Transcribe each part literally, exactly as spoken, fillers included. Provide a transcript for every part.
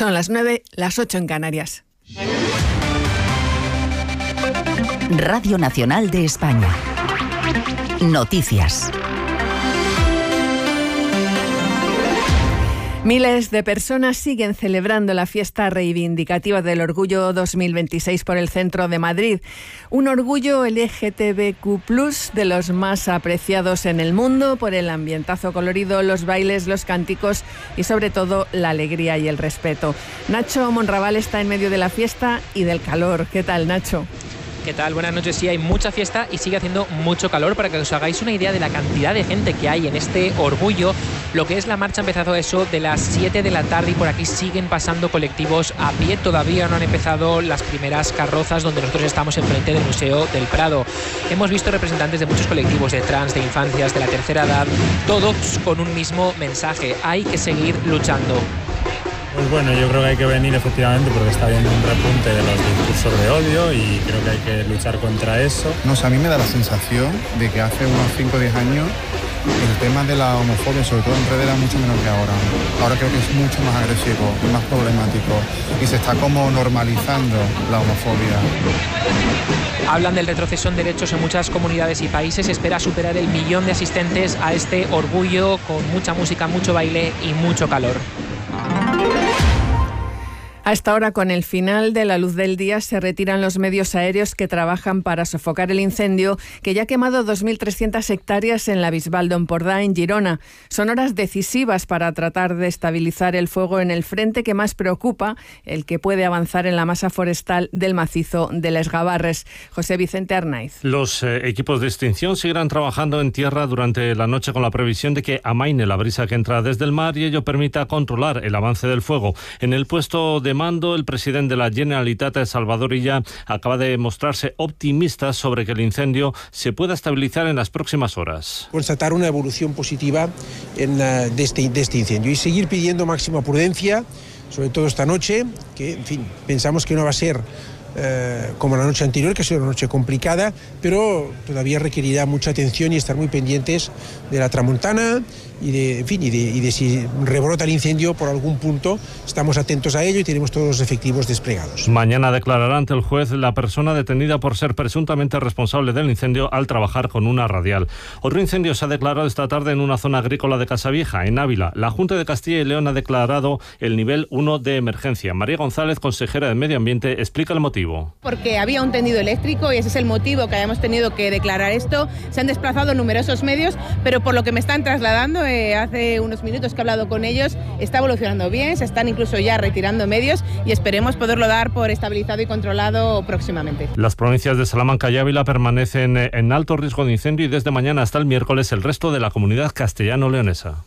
Son las nueve, las ocho en Canarias. Radio Nacional de España. Noticias. Miles de personas siguen celebrando la fiesta reivindicativa del Orgullo dos mil veintiséis por el centro de Madrid. Un orgullo L G T B Q plus, de los más apreciados en el mundo por el ambientazo colorido, los bailes, los cánticos y sobre todo la alegría y el respeto. Nacho Monraval está en medio de la fiesta y del calor. ¿Qué tal, Nacho? ¿Qué tal? Buenas noches. Sí, hay mucha fiesta y sigue haciendo mucho calor. Para que os hagáis una idea de la cantidad de gente que hay en este orgullo, lo que es la marcha ha empezado eso de las siete de la tarde y por aquí siguen pasando colectivos a pie. Todavía no han empezado las primeras carrozas donde nosotros estamos enfrente del Museo del Prado. Hemos visto representantes de muchos colectivos, de trans, de infancias, de la tercera edad, todos con un mismo mensaje: hay que seguir luchando. Pues bueno, yo creo que hay que venir efectivamente porque está habiendo un repunte de los discursos de odio y creo que hay que luchar contra eso. No sé, a mí me da la sensación de que hace unos cinco o diez años el tema de la homofobia, sobre todo en redes, era mucho menos que ahora. Ahora creo que es mucho más agresivo y más problemático y se está como normalizando la homofobia. Hablan del retroceso en derechos en muchas comunidades y países. Espera superar el millón de asistentes a este orgullo con mucha música, mucho baile y mucho calor. A esta hora, con el final de la luz del día, se retiran los medios aéreos que trabajan para sofocar el incendio que ya ha quemado dos mil trescientas hectáreas en la Bisbal d'Empordà, en Girona. Son horas decisivas para tratar de estabilizar el fuego en el frente que más preocupa, el que puede avanzar en la masa forestal del macizo de Les Gavarres. José Vicente Arnaiz. Los eh, equipos de extinción seguirán trabajando en tierra durante la noche con la previsión de que amaine la brisa que entra desde el mar y ello permita controlar el avance del fuego. En el puesto de mando, el presidente de la Generalitat, Salvador Illa, acaba de mostrarse optimista sobre que el incendio se pueda estabilizar en las próximas horas. Constatar una evolución positiva en, uh, de, este, de este incendio y seguir pidiendo máxima prudencia, sobre todo esta noche, que en fin, pensamos que no va a ser Uh, como la noche anterior, que ha sido una noche complicada, pero todavía requerirá mucha atención y estar muy pendientes de la tramontana y de, en fin, y de, y de si rebrota el incendio por algún punto. Estamos atentos a ello y tenemos todos los efectivos desplegados. Mañana declarará ante el juez la persona detenida por ser presuntamente responsable del incendio al trabajar con una radial. Otro incendio se ha declarado esta tarde en una zona agrícola de Casavieja, en Ávila. La Junta de Castilla y León ha declarado el nivel uno de emergencia. María González, consejera de Medio Ambiente, explica el motivo. Porque había un tendido eléctrico y ese es el motivo que hayamos tenido que declarar esto. Se han desplazado numerosos medios, pero por lo que me están trasladando, eh, hace unos minutos que he hablado con ellos, está evolucionando bien, se están incluso ya retirando medios y esperemos poderlo dar por estabilizado y controlado próximamente. Las provincias de Salamanca y Ávila permanecen en alto riesgo de incendio y desde mañana hasta el miércoles el resto de la comunidad castellano-leonesa.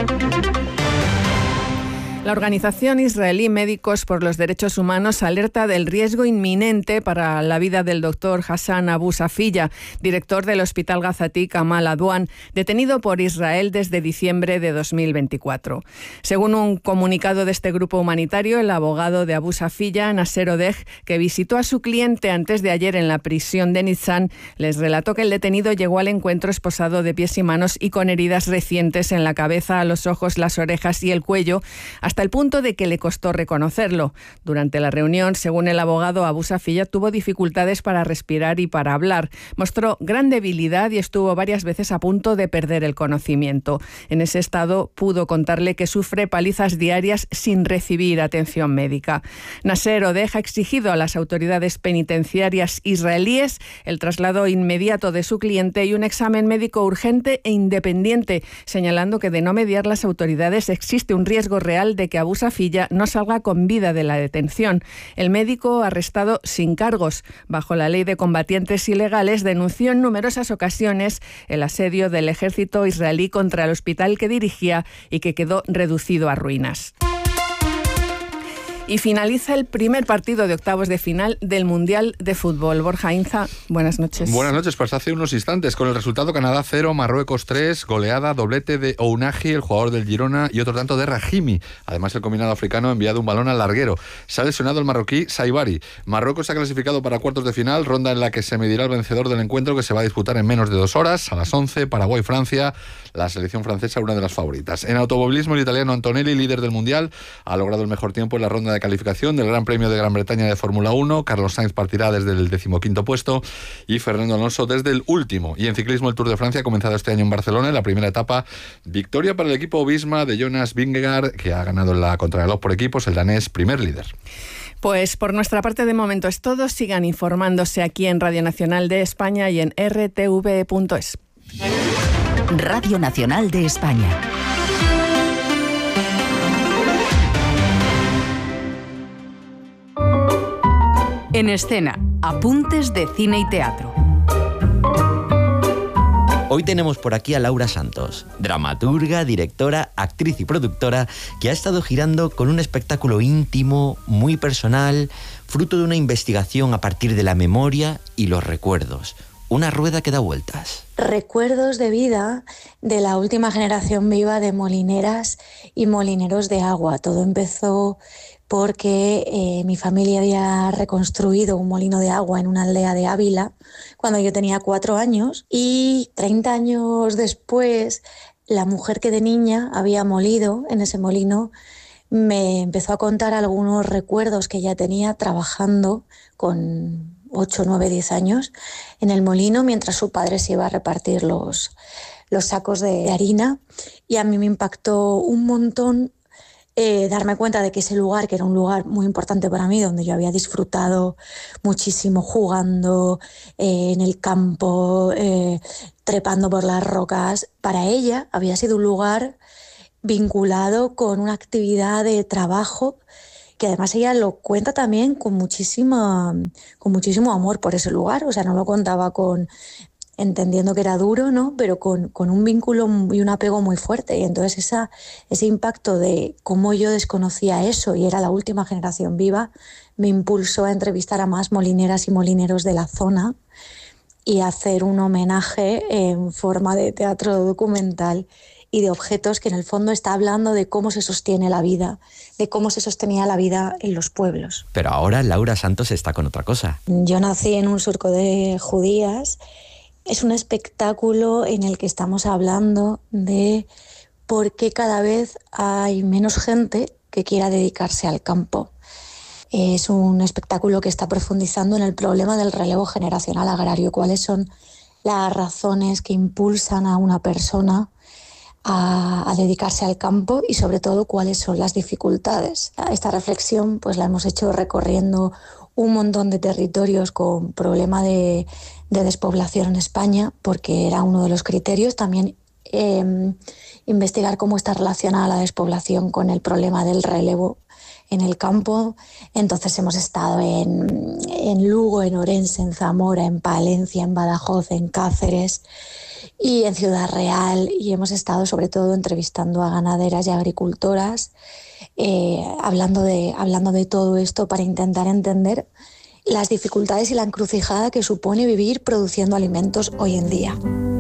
La organización israelí Médicos por los Derechos Humanos alerta del riesgo inminente para la vida del doctor Hassan Abu Safiyya, director del Hospital Gazatí Kamal Adwan, detenido por Israel desde diciembre de dos mil veinticuatro. Según un comunicado de este grupo humanitario, el abogado de Abu Safiyya, Nasser Odeh, que visitó a su cliente antes de ayer en la prisión de Nitzan, les relató que el detenido llegó al encuentro esposado de pies y manos y con heridas recientes en la cabeza, los ojos, las orejas y el cuello, hasta el punto de que le costó reconocerlo. Durante la reunión, según el abogado, Abu Safiyya tuvo dificultades para respirar y para hablar. Mostró gran debilidad y estuvo varias veces a punto de perder el conocimiento. En ese estado pudo contarle que sufre palizas diarias sin recibir atención médica. Nasser Odeh ha exigido a las autoridades penitenciarias israelíes el traslado inmediato de su cliente y un examen médico urgente e independiente, señalando que de no mediar las autoridades existe un riesgo real de que Abu Safiyya no salga con vida de la detención. El médico, arrestado sin cargos bajo la ley de combatientes ilegales, denunció en numerosas ocasiones el asedio del ejército israelí contra el hospital que dirigía y que quedó reducido a ruinas. Y finaliza el primer partido de octavos de final del Mundial de Fútbol. Borja Inza, buenas noches. Buenas noches, pues hace unos instantes, con el resultado Canadá cero, Marruecos tres, goleada, doblete de Ounahi, el jugador del Girona, y otro tanto de Rahimi. Además, el combinado africano ha enviado un balón al larguero. Se ha lesionado el marroquí Saibari. Marruecos se ha clasificado para cuartos de final, ronda en la que se medirá el vencedor del encuentro, que se va a disputar en menos de dos horas, a las once, Paraguay-Francia, la selección francesa, una de las favoritas. En automovilismo, el italiano Antonelli, líder del Mundial, ha logrado el mejor tiempo en la ronda de calificación del Gran Premio de Gran Bretaña de Fórmula uno. Carlos Sainz partirá desde el decimoquinto puesto y Fernando Alonso desde el último. Y en ciclismo, el Tour de Francia ha comenzado este año en Barcelona, en la primera etapa. Victoria para el equipo Visma de Jonas Vingegaard, que ha ganado en la contrarreloj por equipos, el danés primer líder. Pues por nuestra parte de momento es todo. Sigan informándose aquí en Radio Nacional de España y en r t v punto es. Radio Nacional de España. En escena, apuntes de cine y teatro. Hoy tenemos por aquí a Laura Santos, dramaturga, directora, actriz y productora, que ha estado girando con un espectáculo íntimo, muy personal, fruto de una investigación a partir de la memoria y los recuerdos. Una rueda que da vueltas. Recuerdos de vida de la última generación viva de molineras y molineros de agua. Todo empezó porque eh, mi familia había reconstruido un molino de agua en una aldea de Ávila cuando yo tenía cuatro años, y treinta años después la mujer que de niña había molido en ese molino me empezó a contar algunos recuerdos que ella tenía trabajando con ocho, nueve, diez años en el molino mientras su padre se iba a repartir los, los sacos de harina, y a mí me impactó un montón Eh, darme cuenta de que ese lugar, que era un lugar muy importante para mí, donde yo había disfrutado muchísimo jugando eh, en el campo, eh, trepando por las rocas, para ella había sido un lugar vinculado con una actividad de trabajo que además ella lo cuenta también con muchísima, con muchísimo amor por ese lugar. O sea, no lo contaba con... entendiendo que era duro, ¿no? Pero con, con un vínculo y un apego muy fuerte. Y entonces esa, ese impacto de cómo yo desconocía eso y era la última generación viva me impulsó a entrevistar a más molineras y molineros de la zona y a hacer un homenaje en forma de teatro documental y de objetos que en el fondo está hablando de cómo se sostiene la vida, de cómo se sostenía la vida en los pueblos. Pero ahora Laura Santos está con otra cosa. Yo nací en un surco de judías. Es un espectáculo en el que estamos hablando de por qué cada vez hay menos gente que quiera dedicarse al campo. Es un espectáculo que está profundizando en el problema del relevo generacional agrario. ¿Cuáles son las razones que impulsan a una persona a, a dedicarse al campo y sobre todo cuáles son las dificultades? Esta reflexión pues la hemos hecho recorriendo un montón de territorios con problema de, de despoblación en España, porque era uno de los criterios. También eh, investigar cómo está relacionada la despoblación con el problema del relevo en el campo. Entonces hemos estado en, en Lugo, en Orense, en Zamora, en Palencia, en Badajoz, en Cáceres y en Ciudad Real, y hemos estado sobre todo entrevistando a ganaderas y agricultoras, eh, hablando de, hablando de todo esto para intentar entender las dificultades y la encrucijada que supone vivir produciendo alimentos hoy en día.